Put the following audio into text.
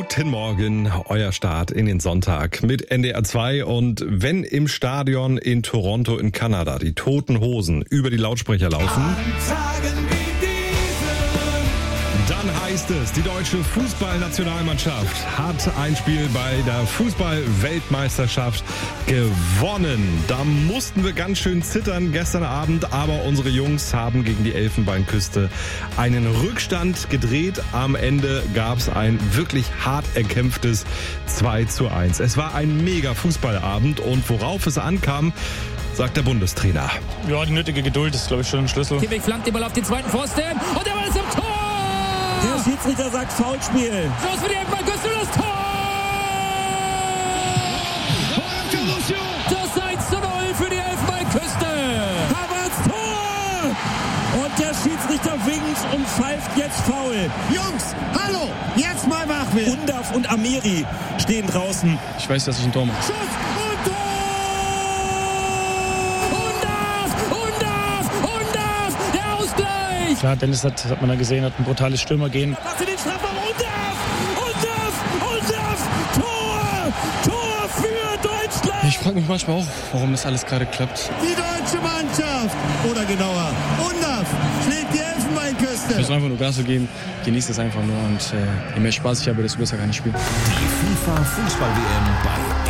Guten Morgen, euer Start in den Sonntag mit NDR 2 und wenn im Stadion in Toronto in Kanada die Toten Hosen über die Lautsprecher laufen, dann heißt es, die deutsche Fußballnationalmannschaft hat ein Spiel bei der Fußball-Weltmeisterschaft gewonnen. Da mussten wir ganz schön zittern gestern Abend, aber unsere Jungs haben gegen die Elfenbeinküste einen Rückstand gedreht. Am Ende gab es ein wirklich hart erkämpftes 2:1. Es war ein mega Fußballabend und worauf es ankam, sagt der Bundestrainer. Ja, die nötige Geduld ist, glaube ich, schon ein Schlüssel. Kimmich flankt den Ball auf den zweiten Pfosten und der Ball ist im Tor! Der Schiedsrichter sagt Foulspiel. Los für die Elfenbeinküste, das Tor! Das 1:0 für die Elfenbeinküste! Havertz Tor! Und der Schiedsrichter winkt und pfeift jetzt Foul. Jungs, hallo, jetzt mal wach werden. Undav und Amiri stehen draußen. Ich weiß, dass ich ein Tor mache. Schuss und Tor! Undav! Der Ausgleich! Klar, Dennis hat man da gesehen, hat ein brutales Stürmergehen. Macht den Strafraum. Undav! Tor für Deutschland! Ich frage mich manchmal auch, warum das alles gerade klappt. Die deutsche Mannschaft, oder genauer, Undav schlägt die Elfenbeinküste. Ich muss einfach nur Gas geben, genieße es einfach nur und je mehr Spaß ich habe, desto besser kann ich spielen. Die FIFA Fußball-WM bei